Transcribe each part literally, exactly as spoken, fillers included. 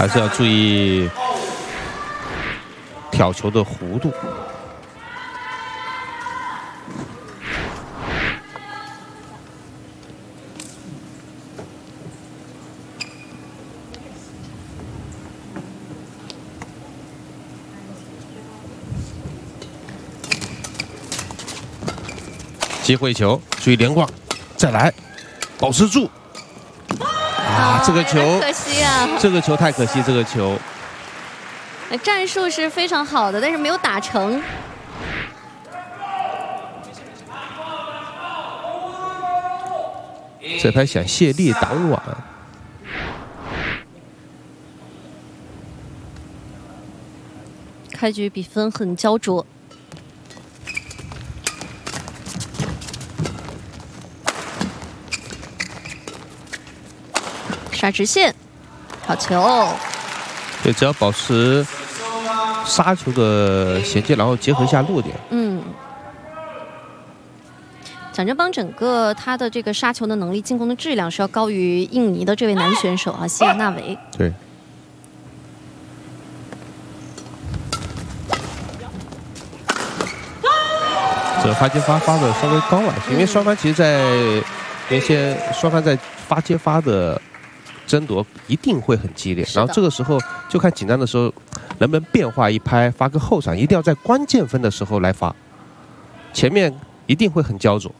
还是要注意挑球的弧度。机会球，注意连贯，再来，保持住。啊，这个球可惜啊， 这个球太可惜，这个球。 战术是非常好的，但是没有打成。 这拍想卸力挡网。 开局比分很焦灼。 杀直线，好球！ 对，只要保持杀球的衔接，然后结合一下落点。 嗯，蒋振邦整个他的这个杀球的能力、进攻的质量是要高于印尼的这位男选手啊，西亚纳维。 对。这发接发发的稍微高了，因为双方其实，在原先双方在发接发的。 争夺一定会很激烈，然后这个时候就看紧张的时候能不能变化一拍，发个后场，一定要在关键分的时候来发，前面一定会很焦灼。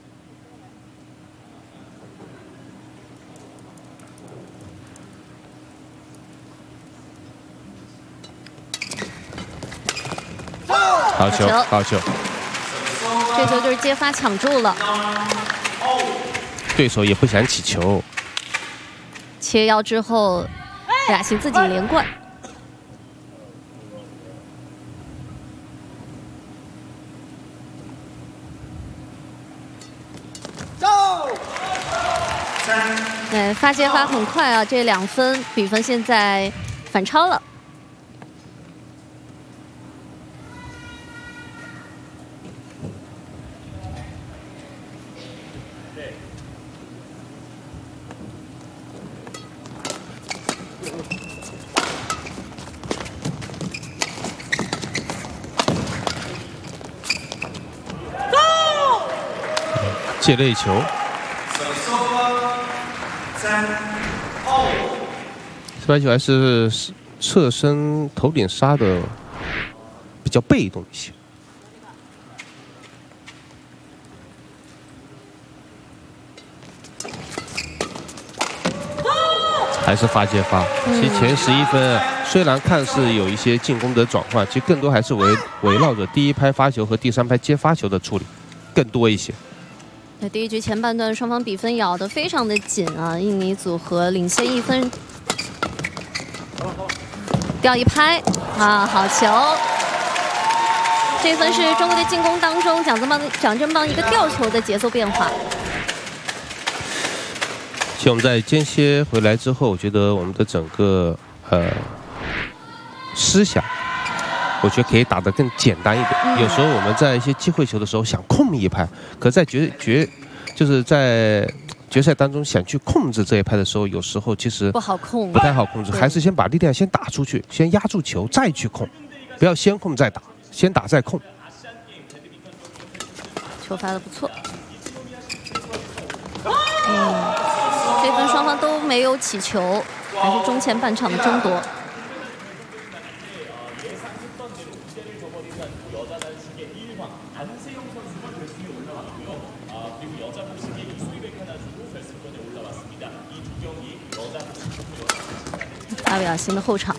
好球，好球！ 这球就是接发抢住了， 对手也不想起球。 切腰之后，雅欣自己连贯。走。对，发接发很快啊，这两分比分现在反超了。 界内球，这拍球还是侧身头顶杀的比较被动一些。还是发接发，其实前十一分虽然看似有一些进攻的转换，其实更多还是围围绕着第一拍发球和第三拍接发球的处理更多一些。 那第一局前半段，双方比分咬得非常的紧啊，印尼组合领先一分。掉一拍啊，好球！这分是中国队进攻当中蒋振邦蒋振邦一个吊球的节奏变化。 其实我们在间歇回来之后，我觉得我们的整个呃思想，我觉得可以打得更简单一点。嗯、有时候我们在一些机会球的时候想控一拍，可在决决就是在决赛当中想去控制这一拍的时候，有时候其实不好控， 不太好控制，还是先把力量先打出去，先压住球再去控，不要先控再打，先打再控。 球发的不错。嗯，这分双方都没有起球，还是中前半场的争夺。 阿维亚新的后场，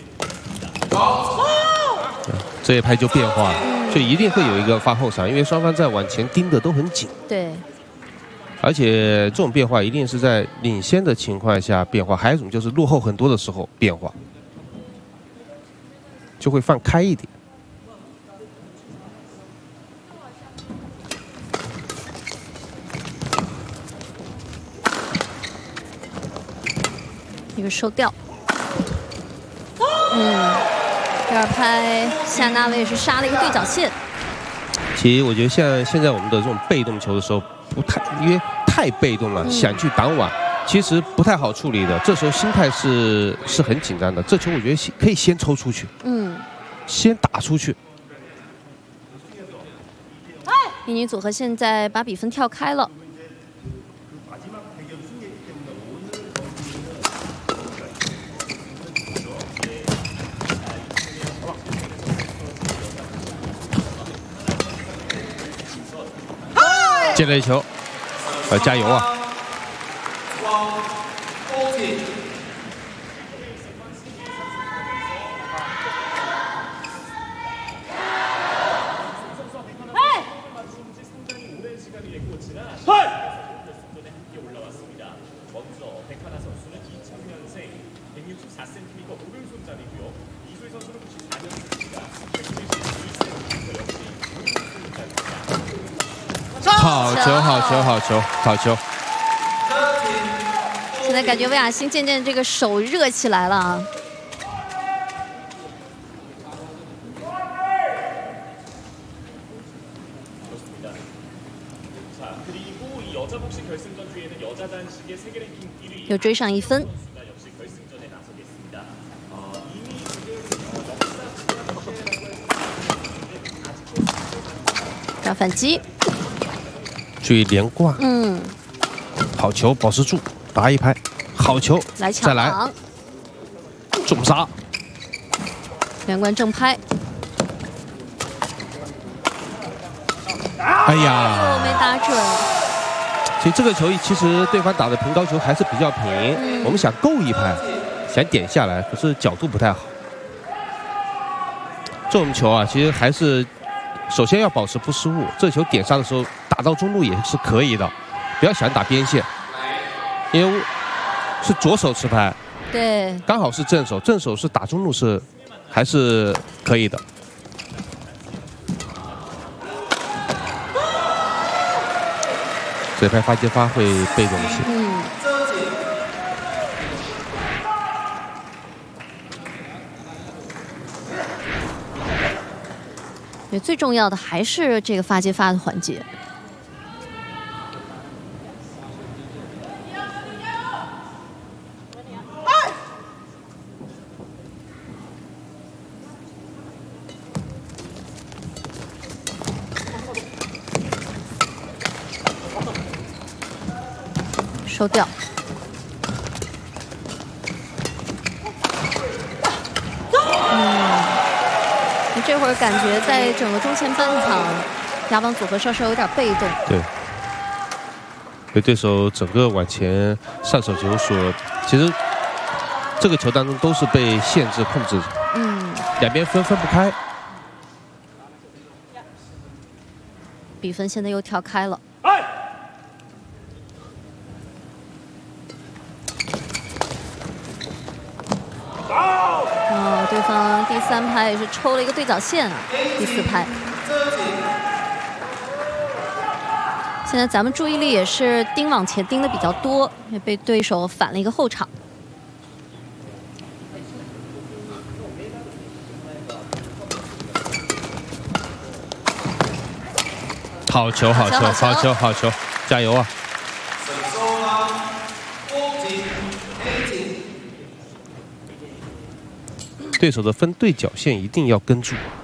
这一拍就变化了，就一定会有一个发后场，因为双方在往前盯的都很紧。 对， 而且这种变化一定是在领先的情况下变化，还有一种就是落后很多的时候变化，就会放开一点。 一个收掉，嗯，第二拍夏纳维也是杀了一个对角线。 其实我觉得像现在我们的这种被动球的时候，不太因为太被动了，嗯、想去挡网， 其实不太好处理的。这时候心态是是很紧张的。这球我觉得可以先抽出去， 嗯， 先打出去。 印尼组合现在把比分跳开了。 接了一球，呃，加油啊！好球，好球，好球，好球！ 现在感觉魏雅欣渐渐这个手热起来了啊。 又追上一分，要反击， 注意连挂， 嗯， 好球，保持住，打一拍，好球， 来抢， 再来，重杀， 连贯正拍， 哎呀， 哦，没打准。 其实这个球其实对方打的平高球还是比较平，嗯、我们想够一拍，想点下来，可是角度不太好。这种球啊，其实还是首先要保持不失误。这球点上的时候打到中路也是可以的，不要想打边线，因为是左手持拍， 对，刚好是正手，正手是打中路是还是可以的。 这拍发接发会被动一些。 嗯。也最重要的还是这个发接发的环节。收掉。嗯，你这会儿感觉在整个中前半场，亚邦组合稍稍有点被动。 对，被对手整个往前上手球所，其实这个球当中都是被限制控制。嗯，两边分分不开。 比分现在又跳开了。 哦，对方第三拍也是抽了一个对角线啊，第四拍。现在咱们注意力也是盯往前盯的比较多，也被对手反了一个后场。 好球，好球，好球，好球，加油啊！ 对手的分对角线一定要跟住。